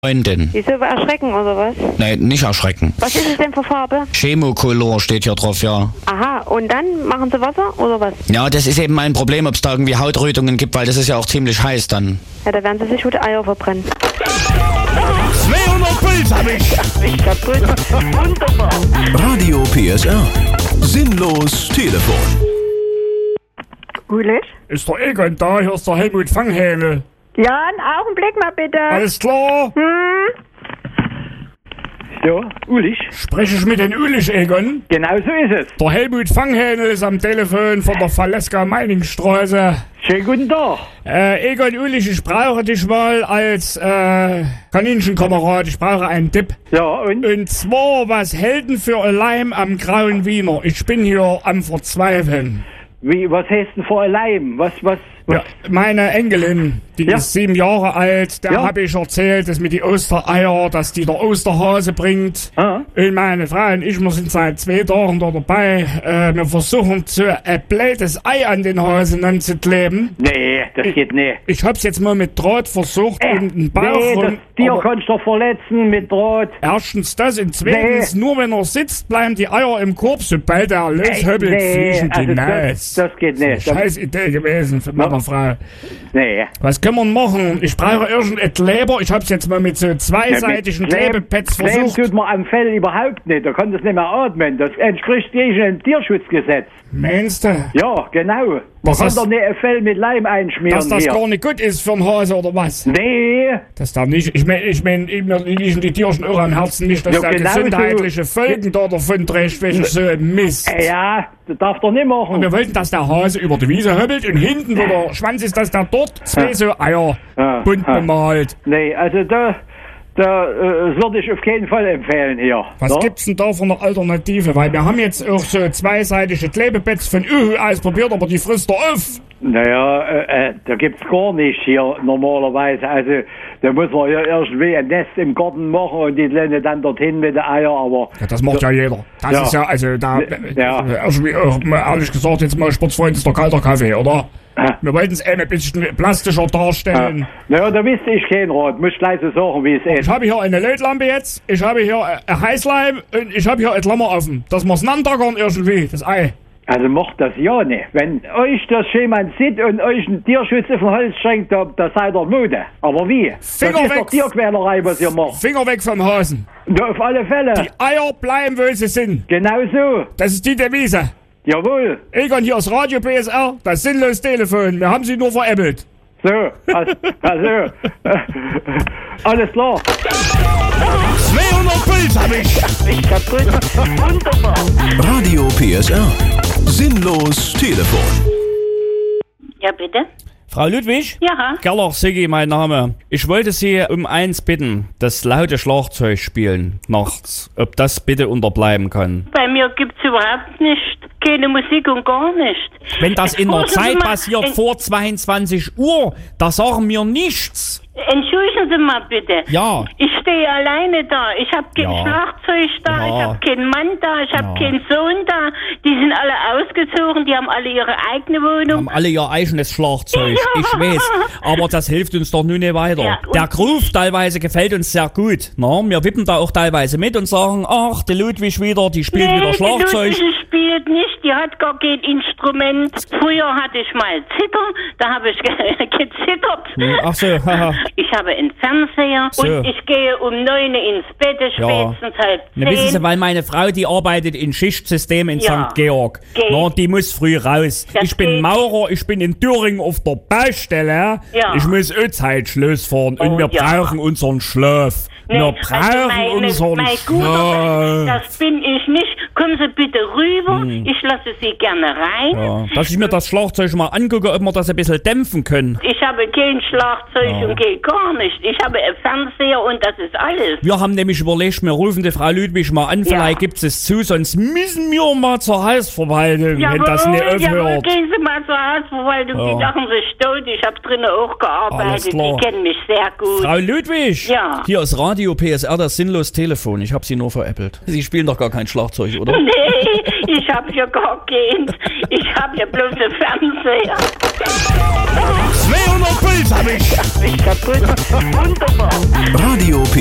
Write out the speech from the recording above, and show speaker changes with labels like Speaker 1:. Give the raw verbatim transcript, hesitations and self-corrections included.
Speaker 1: Freundin.
Speaker 2: Wieso, erschrecken oder was?
Speaker 1: Nein, nicht erschrecken.
Speaker 2: Was ist es denn für Farbe?
Speaker 1: Chemocolor steht hier drauf, ja.
Speaker 2: Aha, und dann machen Sie Wasser oder was?
Speaker 1: Ja, das ist eben mein Problem, ob es da irgendwie Hautrötungen gibt, weil das ist ja auch ziemlich heiß dann.
Speaker 2: Ja, da werden Sie sich gute Eier verbrennen.
Speaker 3: zweihundert Puls hab ich!
Speaker 2: Ich kaputt. Wunderbar.
Speaker 4: Radio P S R. Sinnlos Telefon.
Speaker 2: Ulisch?
Speaker 3: Ist der Egon da? Hier ist der Helmut Fanghähnel.
Speaker 2: Ja, einen Augenblick mal bitte.
Speaker 3: Alles klar?
Speaker 2: Hm?
Speaker 5: So, Ulich.
Speaker 3: Spreche ich mit den Ulich, Egon?
Speaker 5: Genau so ist es.
Speaker 3: Der Helmut Fanghähnel ist am Telefon von der Valeska Meiningstraße.
Speaker 5: Schönen guten Tag.
Speaker 3: Äh, Egon Ulich, ich brauche dich mal als äh, Kaninchenkamerad. Ich brauche einen Tipp.
Speaker 5: Ja, und?
Speaker 3: Und zwar, was hält denn für ein Leim am Grauen Wiener? Ich bin hier am Verzweifeln.
Speaker 5: Wie, was heißt denn vor Leim? Was, was, was?
Speaker 3: Ja, meine Enkelin, die
Speaker 5: Ja.
Speaker 3: ist sieben Jahre alt, der
Speaker 5: Ja.
Speaker 3: habe ich erzählt, dass mit die Ostereier, dass die der Osterhase bringt.
Speaker 5: Ah.
Speaker 3: Und meine Frau und ich, wir sind seit zwei Tagen da dabei. Äh, wir versuchen so ein blödes Ei an den Hasen anzukleben.
Speaker 5: Nee, das geht nicht.
Speaker 3: Ich hab's jetzt mal mit Draht versucht
Speaker 5: Äh,
Speaker 3: und einen Bauch
Speaker 5: nee, das
Speaker 3: rum,
Speaker 5: Tier
Speaker 3: aber
Speaker 5: kannst du doch verletzen mit Draht.
Speaker 3: erstens das und zweitens,
Speaker 5: Nee.
Speaker 3: nur wenn er sitzt, bleiben die Eier im Korb, sobald er
Speaker 5: Ey,
Speaker 3: loshöppelt,
Speaker 5: nee,
Speaker 3: fliegen die
Speaker 5: also das,
Speaker 3: Nass.
Speaker 5: das geht nicht. Das,
Speaker 3: Scheiß Idee gewesen für meine Frau.
Speaker 5: nee.
Speaker 3: Was können wir machen? Ich brauche irgendein Kleber. Ich hab's jetzt mal mit so zweiseitigen
Speaker 5: Ja, mit Kleb-
Speaker 3: Klebepads
Speaker 5: Kleben
Speaker 3: versucht.
Speaker 5: tut man am Fell überhaupt nicht. Da kann das nicht mehr atmen. Das entspricht dem Tierschutzgesetz.
Speaker 3: Meinst du,
Speaker 5: Ja, genau. Man
Speaker 3: Was
Speaker 5: kann
Speaker 3: hast-
Speaker 5: doch nicht ein Fell mit Leim einschmieren
Speaker 3: dass das
Speaker 5: hier.
Speaker 3: gar nicht gut ist für einen Hase oder was?
Speaker 5: Nee.
Speaker 3: Das darf nicht. Ich mein, ich mein, mir liegen die Tierchen auch am Herzen nicht, dass
Speaker 5: Ja,
Speaker 3: da
Speaker 5: genau so.
Speaker 3: gesundheitliche Folgen da davon trägt, welche so ein Mist.
Speaker 5: Äh, Ja, das darf doch nicht machen.
Speaker 3: Und wir wollten, dass der Hase über die Wiese höppelt und hinten, wo der Schwanz ist, dass der dort zwei so Eier
Speaker 5: Ja.
Speaker 3: bunt
Speaker 5: Ja.
Speaker 3: bemalt.
Speaker 5: Nee, also da, da äh, würde ich auf keinen Fall empfehlen hier.
Speaker 3: Was
Speaker 5: ja?
Speaker 3: gibt's denn da für eine Alternative? Weil wir haben jetzt auch so zweiseitige Klebepads von Uhu ausprobiert, aber die frisst er auf.
Speaker 5: Naja, äh, äh, da gibt's gar nichts hier normalerweise. Also da muss man ja irgendwie ein Nest im Garten machen und die Lenne dann dorthin mit den Eier, aber...
Speaker 3: Ja, das macht ja jeder. Das
Speaker 5: Ja.
Speaker 3: ist ja, also da,
Speaker 5: Ja.
Speaker 3: äh, irgendwie, äh, mal ehrlich gesagt, jetzt mal Sportsfreund ist der kalter Kaffee, oder?
Speaker 5: Ja.
Speaker 3: Wir wollten es ein bisschen plastischer darstellen.
Speaker 5: Äh, naja, da wüsste ich keinen Rat. Muss gleich so sagen, wie es
Speaker 3: Ich
Speaker 5: ist.
Speaker 3: habe hier eine Lötlampe jetzt, ich habe hier äh, ein Heißleim und ich habe hier ein Klammer offen. Das muss nandackern irgendwie, das Ei.
Speaker 5: Also macht das ja nicht. Wenn euch das jemand sieht und euch einen Tierschutz auf den Hals schenkt, da, da seid ihr Mode. Aber wie?
Speaker 3: Finger
Speaker 5: das ist
Speaker 3: weg.
Speaker 5: doch Tierquälerei, was ihr macht.
Speaker 3: Finger weg vom Hasen.
Speaker 5: Na, auf alle Fälle.
Speaker 3: Die Eier bleiben, wo sie sind.
Speaker 5: Genau so.
Speaker 3: Das ist die Devise.
Speaker 5: Jawohl.
Speaker 3: Egon, hier ist Radio P S R, das sinnlos Telefon. Wir haben sie nur veräppelt.
Speaker 5: So, also, also alles klar.
Speaker 3: zweihundert Puls hab ich.
Speaker 2: Ich kaputt. Wunderbar.
Speaker 4: Radio P S R. Sinnlos Telefon.
Speaker 6: Ja, bitte?
Speaker 1: Frau Ludwig?
Speaker 6: Ja.
Speaker 1: Gerlach Siggi, mein Name. Ich wollte Sie um eins bitten, das laute Schlagzeug spielen nachts. Ob das bitte unterbleiben kann.
Speaker 6: Bei mir gibt's überhaupt nicht. Keine Musik und gar nicht.
Speaker 1: Wenn das in der
Speaker 6: Entschuldigen Sie
Speaker 1: Zeit
Speaker 6: mal,
Speaker 1: passiert
Speaker 6: en-
Speaker 1: vor zweiundzwanzig Uhr, da sagen wir nichts.
Speaker 6: Entschuldigen Sie mal bitte.
Speaker 1: Ja.
Speaker 6: Ich stehe alleine da. Ich habe kein
Speaker 1: Ja.
Speaker 6: Schlagzeug da.
Speaker 1: Ja.
Speaker 6: Ich habe keinen Mann da. Ich habe
Speaker 1: Ja.
Speaker 6: keinen Sohn da. Die sind alle ausgezogen. Die haben alle ihre eigene Wohnung.
Speaker 1: Haben alle ihr eigenes Schlagzeug,
Speaker 6: Ja.
Speaker 1: ich weiß. Aber das hilft uns doch nun nicht weiter.
Speaker 6: Ja, und-
Speaker 1: Der Groove teilweise gefällt uns sehr gut. Na, wir wippen da auch teilweise mit und sagen, ach, die Ludwig wieder, die spielt
Speaker 6: Nee,
Speaker 1: wieder
Speaker 6: die
Speaker 1: Schlagzeug.
Speaker 6: Ludwig spielt nicht. Die hat gar kein Instrument. Früher hatte ich mal Zither. Da habe ich ge gezittert.
Speaker 1: Hm, Ach so, haha.
Speaker 6: Ich habe einen Fernseher
Speaker 1: So.
Speaker 6: und ich gehe um neun ins Bett,
Speaker 1: Ja.
Speaker 6: spätestens halb
Speaker 1: Na, wissen Sie,
Speaker 6: zehn.
Speaker 1: weil meine Frau, die arbeitet in Schichtsystem in
Speaker 6: Ja.
Speaker 1: Sankt Georg.
Speaker 6: Geht.
Speaker 1: Na, die muss früh raus.
Speaker 6: Das
Speaker 1: ich bin
Speaker 6: geht.
Speaker 1: Maurer, ich bin in Thüringen auf der Baustelle.
Speaker 6: Ja.
Speaker 1: Ich muss auch Zeitschluss fahren und
Speaker 6: Oh,
Speaker 1: wir
Speaker 6: ja.
Speaker 1: brauchen unseren Schlaf.
Speaker 6: Nee,
Speaker 1: wir
Speaker 6: also
Speaker 1: brauchen
Speaker 6: meine,
Speaker 1: unseren
Speaker 6: mein Guter,
Speaker 1: Schlaf.
Speaker 6: das bin ich nicht. Kommen Sie bitte rüber. Ich lasse Sie gerne rein.
Speaker 1: Hm. Ja, dass ich mir das Schlagzeug mal angucke, ob wir das ein bisschen dämpfen können.
Speaker 6: Ich habe kein Schlagzeug
Speaker 1: Ja.
Speaker 6: und kein gar nicht. Ich habe einen Fernseher und das ist alles.
Speaker 1: Wir haben nämlich überlegt, wir rufen die Frau Ludwig mal an, vielleicht gibt es zu, sonst müssen wir mal zur Hausverwaltung, wenn das nicht
Speaker 6: jawohl,
Speaker 1: aufhört.
Speaker 6: gehen Sie mal zur Hausverwaltung.
Speaker 1: Ja.
Speaker 6: Die lachen sich tot. Ich habe drinnen auch
Speaker 1: Alles
Speaker 6: gearbeitet.
Speaker 1: klar.
Speaker 6: Die kennen mich sehr gut.
Speaker 1: Frau Ludwig,
Speaker 6: Ja.
Speaker 1: hier ist Radio P S R, das sinnlos Telefon. Ich habe Sie nur veräppelt. Sie spielen doch gar kein Schlagzeug, oder?
Speaker 6: Nee, ich habe ja gar keins. Ich habe ja bloß einen Fernseher.
Speaker 3: zweihundert Puls hab ich.
Speaker 2: Ich kaputt. Wunderbar.
Speaker 4: Radio